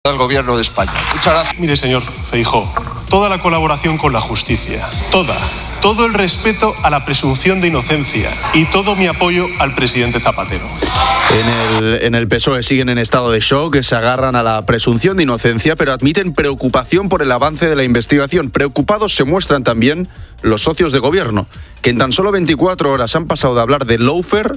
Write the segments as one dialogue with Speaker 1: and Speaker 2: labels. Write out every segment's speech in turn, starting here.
Speaker 1: al Gobierno de España. Muchas gracias.
Speaker 2: Mire, señor Feijóo, toda la colaboración con la justicia, todo el respeto a la presunción de inocencia y todo mi apoyo al presidente Zapatero.
Speaker 3: En el PSOE siguen en estado de shock, que se agarran a la presunción de inocencia, pero admiten preocupación por el avance de la investigación. Preocupados se muestran también los socios de gobierno, que en tan solo 24 horas han pasado de hablar de lawfare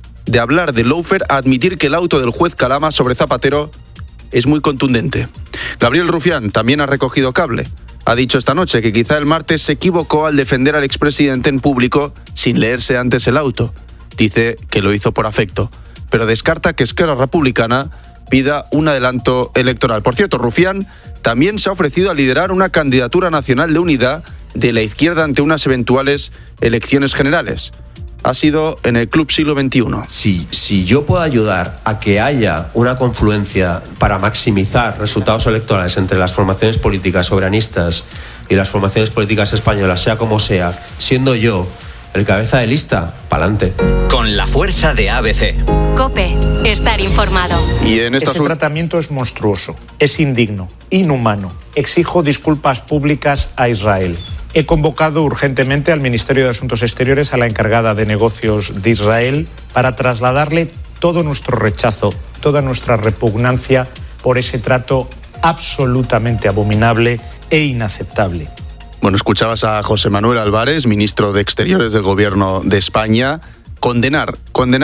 Speaker 3: a admitir que el auto del juez Calama sobre Zapatero es muy contundente. Gabriel Rufián también ha recogido cable. Ha dicho esta noche que quizá el martes se equivocó al defender al expresidente en público sin leerse antes el auto. Dice que lo hizo por afecto, pero descarta que Esquerra Republicana pida un adelanto electoral. Por cierto, Rufián también se ha ofrecido a liderar una candidatura nacional de unidad de la izquierda ante unas eventuales elecciones generales. Ha sido en el Club Siglo XXI.
Speaker 4: Si yo puedo ayudar a que haya una confluencia para maximizar resultados electorales entre las formaciones políticas soberanistas y las formaciones políticas españolas, sea como sea, siendo yo el cabeza de lista, pa'lante.
Speaker 5: Con la fuerza de ABC.
Speaker 6: COPE, estar informado.
Speaker 3: Y en
Speaker 7: Ese tratamiento es monstruoso, es indigno, inhumano. Exijo disculpas públicas a Israel. He convocado urgentemente al Ministerio de Asuntos Exteriores, a la encargada de negocios de Israel, para trasladarle todo nuestro rechazo, toda nuestra repugnancia por ese trato absolutamente abominable e inaceptable.
Speaker 3: Bueno, escuchabas a José Manuel Álvarez, ministro de Exteriores del Gobierno de España, condenar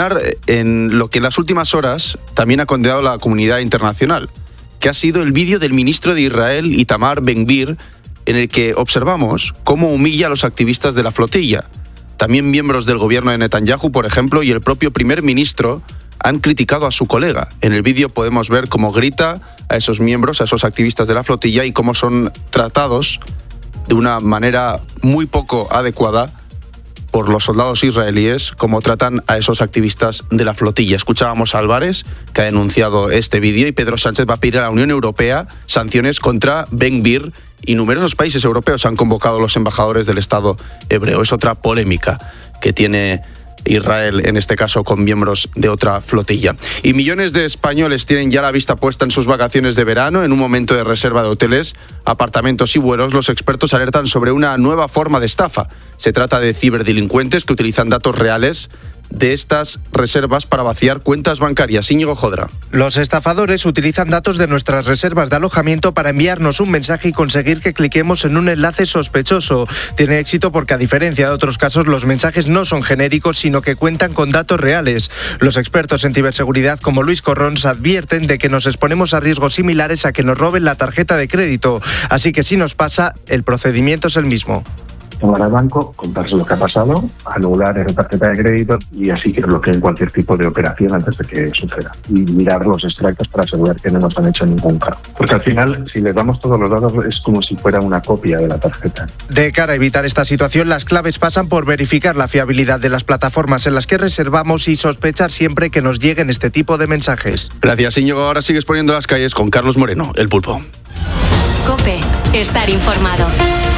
Speaker 3: en lo que en las últimas horas también ha condenado la comunidad internacional, que ha sido el vídeo del ministro de Israel, Itamar Ben-Gvir, en el que observamos cómo humilla a los activistas de la flotilla. También miembros del gobierno de Netanyahu, por ejemplo, y el propio primer ministro han criticado a su colega. En el vídeo podemos ver cómo grita a esos miembros, a esos activistas de la flotilla, y cómo son tratados de una manera muy poco adecuada por los soldados israelíes, como tratan a esos activistas de la flotilla. Escuchábamos a Álvarez, que ha denunciado este vídeo, y Pedro Sánchez va a pedir a la Unión Europea sanciones contra Ben-Gvir, y numerosos países europeos han convocado a los embajadores del Estado hebreo. Es otra polémica que tiene Israel, en este caso con miembros de otra flotilla. Y millones de españoles tienen ya la vista puesta en sus vacaciones de verano. En un momento de reserva de hoteles, apartamentos y vuelos, los expertos alertan sobre una nueva forma de estafa. Se trata de ciberdelincuentes que utilizan datos reales de estas reservas para vaciar cuentas bancarias. Íñigo Jodra.
Speaker 8: Los estafadores utilizan datos de nuestras reservas de alojamiento para enviarnos un mensaje y conseguir que cliquemos en un enlace sospechoso. Tiene éxito porque, a diferencia de otros casos, los mensajes no son genéricos, sino que cuentan con datos reales. Los expertos en ciberseguridad, como Luis Corrons, advierten de que nos exponemos a riesgos similares a que nos roben la tarjeta de crédito. Así que si nos pasa, el procedimiento es el mismo.
Speaker 9: Llamar al banco, contarse lo que ha pasado, anular esa tarjeta de crédito y así que bloqueen cualquier tipo de operación antes de que suceda. Y mirar los extractos para asegurar que no nos han hecho ningún cargo. Porque al final, si les damos todos los datos, es como si fuera una copia de la tarjeta.
Speaker 8: De cara a evitar esta situación, las claves pasan por verificar la fiabilidad de las plataformas en las que reservamos y sospechar siempre que nos lleguen este tipo de mensajes.
Speaker 3: Gracias, Íñigo. Ahora sigues poniendo las calles con Carlos Moreno, el Pulpo.
Speaker 6: COPE, estar informado.